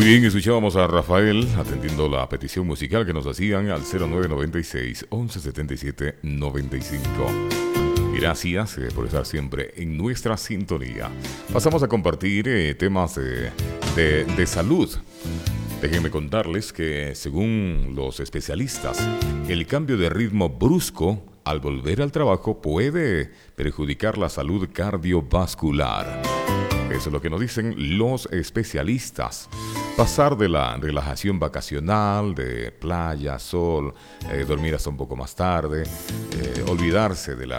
Muy bien, escuchábamos a Rafael atendiendo la petición musical que nos hacían al 0996 1177 95. Gracias por estar siempre en nuestra sintonía. Pasamos a compartir temas de salud. Déjenme contarles que, según los especialistas, el cambio de ritmo brusco al volver al trabajo puede perjudicar la salud cardiovascular. Eso es lo que nos dicen los especialistas. Pasar de la relajación vacacional, de playa, sol, dormir hasta un poco más tarde, olvidarse de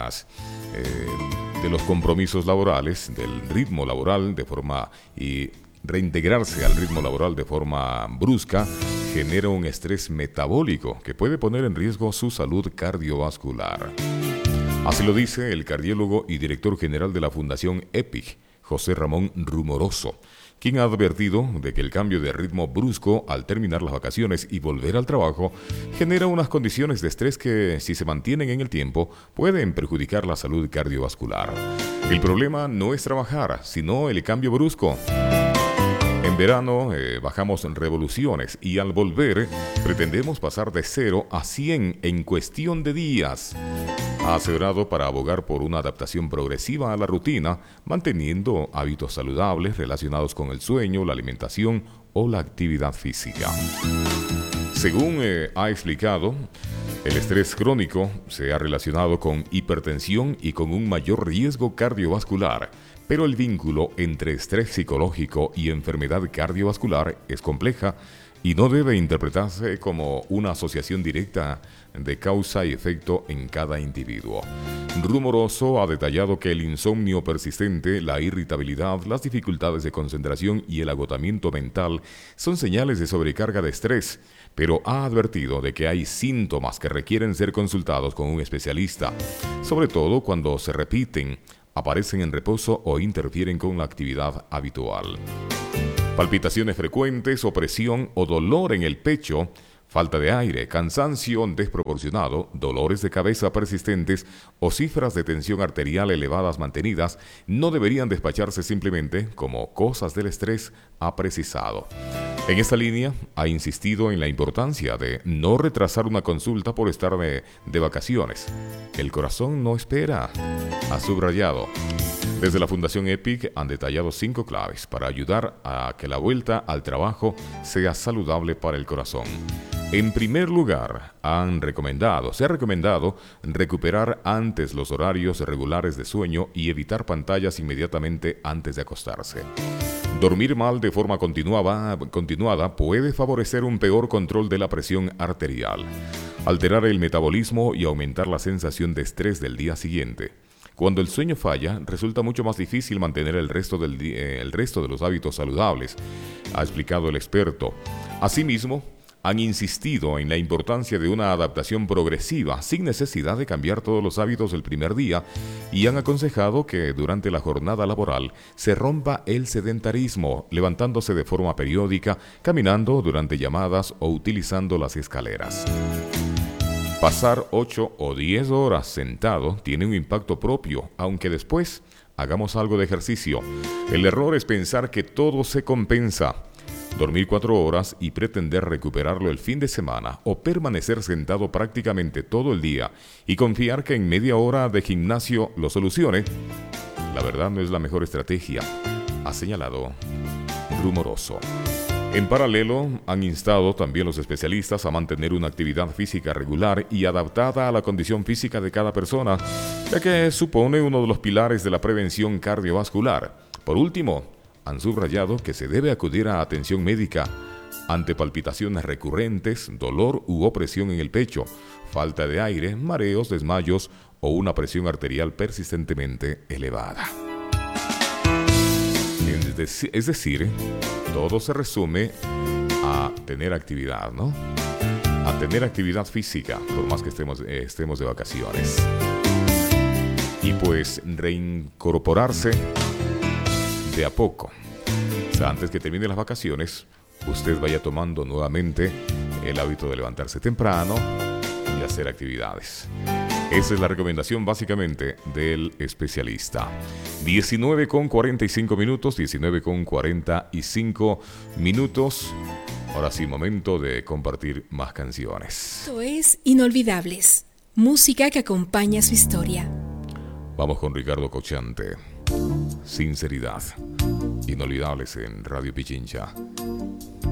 los compromisos laborales, del ritmo laboral y reintegrarse al ritmo laboral de forma brusca, genera un estrés metabólico que puede poner en riesgo su salud cardiovascular. Así lo dice el cardiólogo y director general de la Fundación EPIC, José Ramón Rumoroso, quien ha advertido de que el cambio de ritmo brusco al terminar las vacaciones y volver al trabajo genera unas condiciones de estrés que, si se mantienen en el tiempo, pueden perjudicar la salud cardiovascular. El problema no es trabajar, sino el cambio brusco. En verano bajamos en revoluciones y al volver pretendemos pasar de 0 a 100 en cuestión de días. Ha asegurado para abogar por una adaptación progresiva a la rutina, manteniendo hábitos saludables relacionados con el sueño, la alimentación o la actividad física. Según ha explicado, el estrés crónico se ha relacionado con hipertensión y con un mayor riesgo cardiovascular. Pero el vínculo entre estrés psicológico y enfermedad cardiovascular es compleja y no debe interpretarse como una asociación directa de causa y efecto en cada individuo. Rumoroso ha detallado que el insomnio persistente, la irritabilidad, las dificultades de concentración y el agotamiento mental son señales de sobrecarga de estrés, pero ha advertido de que hay síntomas que requieren ser consultados con un especialista, sobre todo cuando se repiten, aparecen en reposo o interfieren con la actividad habitual. Palpitaciones frecuentes, opresión o dolor en el pecho, falta de aire, cansancio desproporcionado, dolores de cabeza persistentes o cifras de tensión arterial elevadas mantenidas no deberían despacharse simplemente como cosas del estrés, ha precisado. En esta línea, ha insistido en la importancia de no retrasar una consulta por estar de vacaciones. El corazón no espera, ha subrayado. Desde la Fundación EPIC han detallado 5 claves para ayudar a que la vuelta al trabajo sea saludable para el corazón. En primer lugar, se ha recomendado recuperar antes los horarios regulares de sueño y evitar pantallas inmediatamente antes de acostarse. Dormir mal de forma continuada puede favorecer un peor control de la presión arterial, alterar el metabolismo y aumentar la sensación de estrés del día siguiente. Cuando el sueño falla, resulta mucho más difícil mantener el resto de los hábitos saludables, ha explicado el experto. Asimismo, han insistido en la importancia de una adaptación progresiva sin necesidad de cambiar todos los hábitos el primer día y han aconsejado que durante la jornada laboral se rompa el sedentarismo, levantándose de forma periódica, caminando durante llamadas o utilizando las escaleras. Pasar 8 o 10 horas sentado tiene un impacto propio, aunque después hagamos algo de ejercicio. El error es pensar que todo se compensa. Dormir 4 horas y pretender recuperarlo el fin de semana o permanecer sentado prácticamente todo el día y confiar que en media hora de gimnasio lo solucione, la verdad no es la mejor estrategia, ha señalado Rumoroso. En paralelo, han instado también los especialistas a mantener una actividad física regular y adaptada a la condición física de cada persona, ya que supone uno de los pilares de la prevención cardiovascular. Por último, han subrayado que se debe acudir a atención médica ante palpitaciones recurrentes, dolor u opresión en el pecho, falta de aire, mareos, desmayos o una presión arterial persistentemente elevada. Es decir, todo se resume a tener actividad, ¿no? A tener actividad física, por más que estemos de vacaciones. Y pues reincorporarse de a poco. O sea, antes que termine las vacaciones, usted vaya tomando nuevamente el hábito de levantarse temprano y hacer actividades. Esa es la recomendación básicamente del especialista. 19:45 minutos, 19:45 minutos. Ahora sí, momento de compartir más canciones. Esto es Inolvidables, música que acompaña su historia. Vamos con Ricardo Cochante. Sinceridad. Inolvidables en Radio Pichincha.